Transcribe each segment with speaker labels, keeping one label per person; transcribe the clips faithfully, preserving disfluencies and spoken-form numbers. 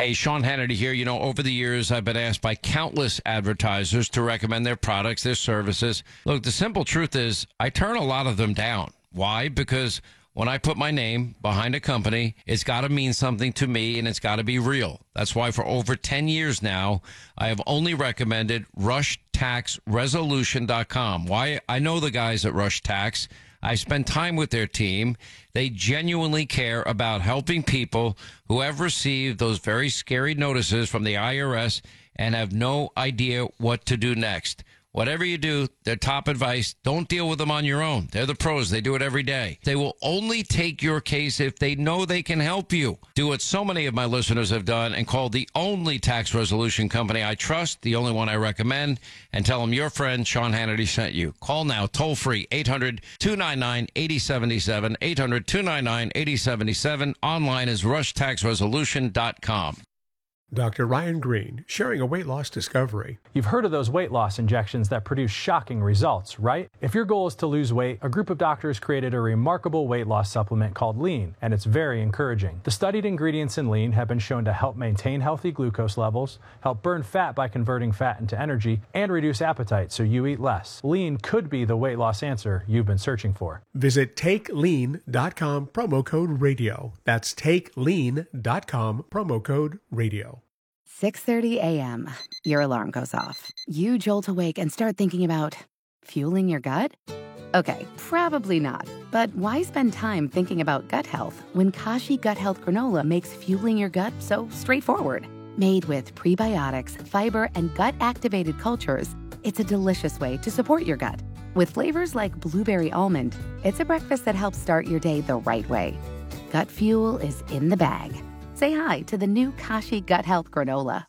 Speaker 1: Hey, Sean Hannity here. You know, over the years, I've been asked by countless advertisers to recommend their products, their services. Look, the simple truth is I turn a lot of them down. Why? Because when I put my name behind a company, it's got to mean something to me and it's got to be real. That's why for over ten years now, I have only recommended rush tax resolution dot com. Why? I know the guys at Rush Tax. I spend time with their team. They genuinely care about helping people who have received those very scary notices from the I R S and have no idea what to do next. Whatever you do, their top advice, don't deal with them on your own. They're the pros. They do it every day. They will only take your case if they know they can help you. Do what so many of my listeners have done and call the only tax resolution company I trust, the only one I recommend, and tell them your friend Sean Hannity sent you. Call now, toll free, eight hundred, two nine nine, eight oh seven seven, eight hundred, two nine nine, eight oh seven seven. Online is rush tax resolution dot com.
Speaker 2: Doctor Ryan Green, sharing a weight loss discovery.
Speaker 3: You've heard of those weight loss injections that produce shocking results, right? If your goal is to lose weight, a group of doctors created a remarkable weight loss supplement called Lean, and it's very encouraging. The studied ingredients in Lean have been shown to help maintain healthy glucose levels, help burn fat by converting fat into energy, and reduce appetite so you eat less. Lean could be the weight loss answer you've been searching for.
Speaker 2: Visit take lean dot com, promo code radio. That's take lean dot com, promo code radio.
Speaker 4: six thirty a.m. Your alarm goes off. You jolt awake and start thinking about fueling your gut? Okay, probably not. But why spend time thinking about gut health when Kashi Gut Health Granola makes fueling your gut so straightforward? Made with prebiotics, fiber, and gut-activated cultures, it's a delicious way to support your gut. With flavors like blueberry almond, it's a breakfast that helps start your day the right way. Gut fuel is in the bag. Say hi to the new Kashi Gut Health Granola.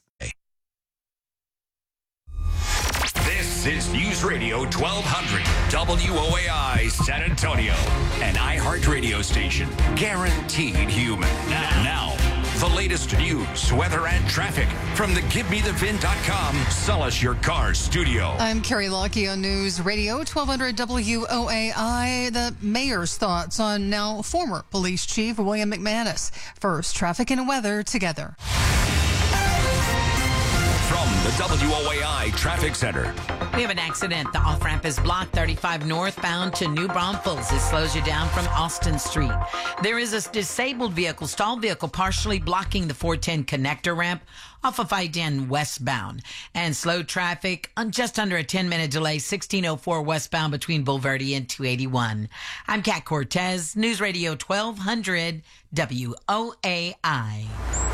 Speaker 5: This is News Radio twelve hundred W O A I San Antonio, an iHeart radio station, guaranteed human. Now, now, the latest news, weather, and traffic from the give me the vin dot com Sell Us Your Car studio.
Speaker 6: I'm Carrie Lockie on News Radio twelve hundred W O A I. The mayor's thoughts on now former police chief William McManus. First, traffic and weather together.
Speaker 5: From the W O A I Traffic Center.
Speaker 7: We have an accident. The off-ramp is blocked thirty-five northbound to New Braunfels. It slows you down from Austin Street. There is a disabled vehicle, stalled vehicle, partially blocking the four ten connector ramp off of I ten westbound. And slow traffic on just under a ten-minute delay, sixteen oh four westbound between Bulverde and two eighty-one. I'm Kat Cortez, News Radio twelve hundred W O A I.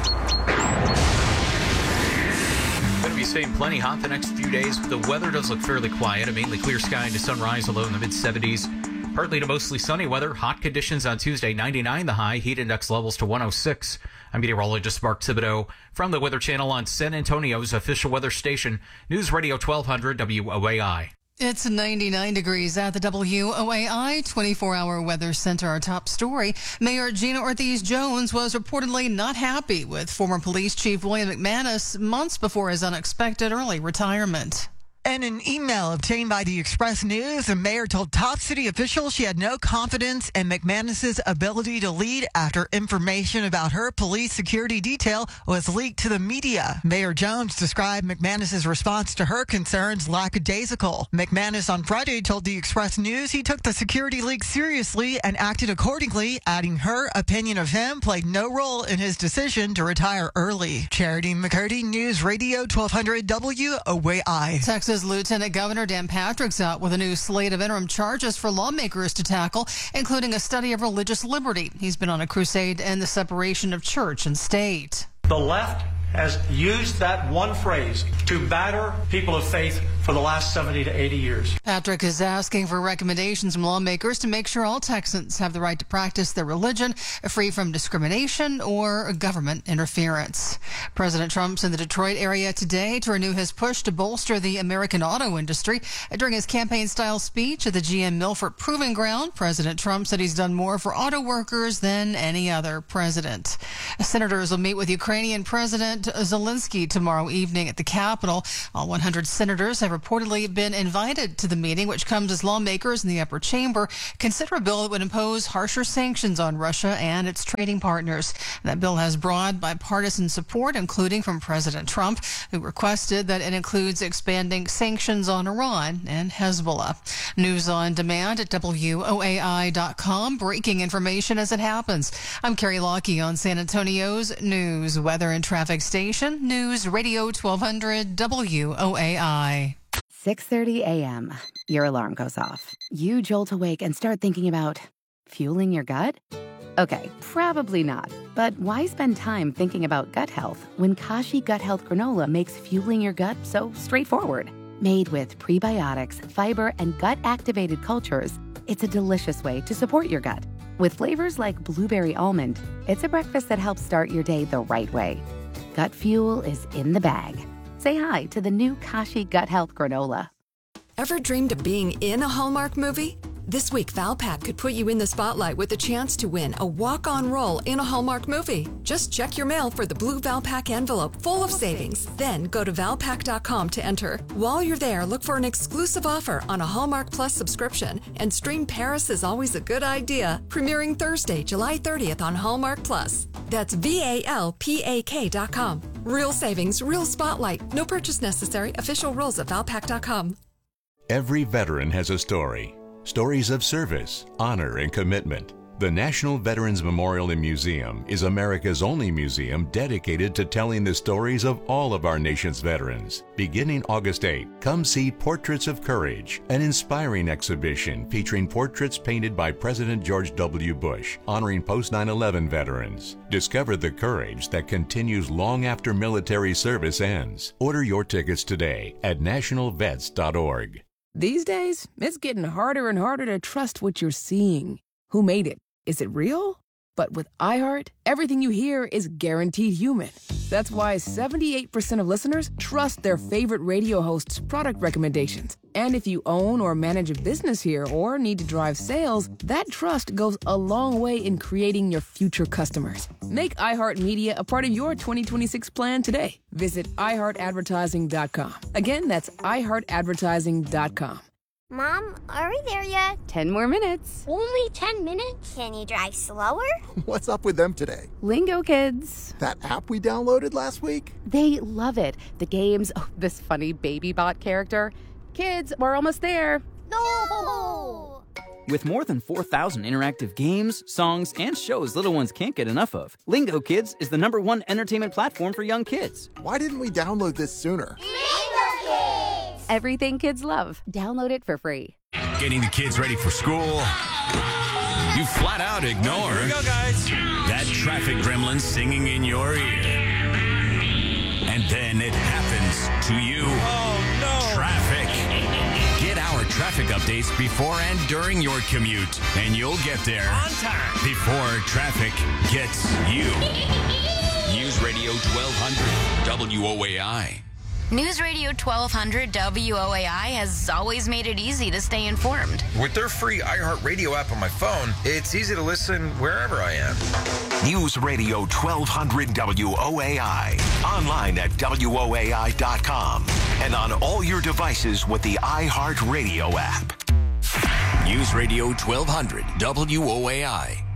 Speaker 8: Going to be staying plenty hot the next few days. The weather does look fairly quiet. A mainly clear sky into sunrise, a low in the mid seventies. Partly to mostly sunny weather. Hot conditions on Tuesday, ninety-nine the high. Heat index levels to one oh six. I'm meteorologist Mark Thibodeau from the Weather Channel on San Antonio's official weather station, News Radio twelve hundred W O A I.
Speaker 6: It's ninety-nine degrees at the W O A I twenty-four hour weather center. Our top story. Mayor Gina Ortiz-Jones was reportedly not happy with former police chief William McManus months before his unexpected early retirement.
Speaker 9: In an email obtained by the Express News, the mayor told top city officials she had no confidence in McManus's ability to lead after information about her police security detail was leaked to the media. Mayor Jones described McManus's response to her concerns lackadaisical. McManus on Friday told the Express News he took the security leak seriously and acted accordingly, adding her opinion of him played no role in his decision to retire early. Charity McCurdy, News Radio twelve hundred W O A I.
Speaker 6: Texas Lieutenant Governor Dan Patrick's out with a new slate of interim charges for lawmakers to tackle, including a study of religious liberty. He's been on a crusade to end the separation of church and state.
Speaker 10: The left has used that one phrase to batter people of faith for the last seventy to eighty years.
Speaker 6: Patrick is asking for recommendations from lawmakers to make sure all Texans have the right to practice their religion, free from discrimination or government interference. President Trump's in the Detroit area today to renew his push to bolster the American auto industry. During his campaign-style speech at the G M Milford Proving Ground, President Trump said he's done more for auto workers than any other president. Senators will meet with Ukrainian President Zelensky tomorrow evening at the Capitol. All one hundred senators have reportedly been invited to the meeting, which comes as lawmakers in the upper chamber consider a bill that would impose harsher sanctions on Russia and its trading partners. That bill has broad bipartisan support, including from President Trump, who requested that it includes expanding sanctions on Iran and Hezbollah. News on demand at W O A I dot com. Breaking information as it happens. I'm Carrie Lockie on San Antonio's news, weather, and traffic station, News Radio twelve hundred W O A I.
Speaker 4: six thirty a.m. Your alarm goes off. You jolt awake and start thinking about fueling your gut? Okay, probably not. But why spend time thinking about gut health when Kashi Gut Health Granola makes fueling your gut so straightforward? Made with prebiotics, fiber, and gut-activated cultures, it's a delicious way to support your gut. With flavors like blueberry almond, it's a breakfast that helps start your day the right way. Gut fuel is in the bag. Say hi to the new Kashi Gut Health Granola.
Speaker 11: Ever dreamed of being in a Hallmark movie? This week, Valpak could put you in the spotlight with a chance to win a walk-on role in a Hallmark movie. Just check your mail for the blue Valpak envelope full of savings. Then go to Valpak dot com to enter. While you're there, look for an exclusive offer on a Hallmark Plus subscription. And stream Paris is Always a Good Idea, premiering Thursday, July thirtieth on Hallmark Plus. That's V A L P A K dot com. Real savings, real spotlight. No purchase necessary. Official rules at Valpak dot com.
Speaker 12: Every veteran has a story. Stories of service, honor, and commitment. The National Veterans Memorial and Museum is America's only museum dedicated to telling the stories of all of our nation's veterans. Beginning August eighth, come see Portraits of Courage, an inspiring exhibition featuring portraits painted by President George W. Bush, honoring post nine eleven veterans. Discover the courage that continues long after military service ends. Order your tickets today at national vets dot org.
Speaker 13: These days, it's getting harder and harder to trust what you're seeing. Who made it? Is it real? But with iHeart, everything you hear is guaranteed human. That's why seventy-eight percent of listeners trust their favorite radio host's product recommendations. And if you own or manage a business here or need to drive sales, that trust goes a long way in creating your future customers. Make iHeartMedia a part of your twenty twenty-six plan today. Visit i heart advertising dot com. Again, that's i heart advertising dot com.
Speaker 14: Mom, are we there yet?
Speaker 4: Ten more minutes.
Speaker 14: Only ten minutes? Can you drive slower?
Speaker 15: What's up with them today?
Speaker 4: Lingo Kids.
Speaker 15: That app we downloaded last week?
Speaker 4: They love it. The games, oh, this funny baby bot character. Kids, we're almost there.
Speaker 14: No!
Speaker 16: With more than four thousand interactive games, songs, and shows little ones can't get enough of, Lingo Kids is the number one entertainment platform for young kids.
Speaker 15: Why didn't we download this sooner?
Speaker 14: Lingo Kids!
Speaker 4: Everything kids love. Download it for free.
Speaker 5: Getting the kids ready for school. You flat out ignore
Speaker 17: Here we go, guys.
Speaker 5: that traffic gremlin singing in your ear. And then it happens to you.
Speaker 17: Oh, no.
Speaker 5: Traffic. Get our traffic updates before and during your commute, and you'll get there
Speaker 17: On time.
Speaker 5: before traffic gets you. News Radio twelve hundred W O A I.
Speaker 18: News Radio twelve hundred W O A I has always made it easy to stay informed.
Speaker 19: With their free iHeartRadio app on my phone, it's easy to listen wherever I am.
Speaker 5: News Radio twelve hundred W O A I. Online at W O A I dot com. And on all your devices with the iHeartRadio app. News Radio twelve hundred W O A I.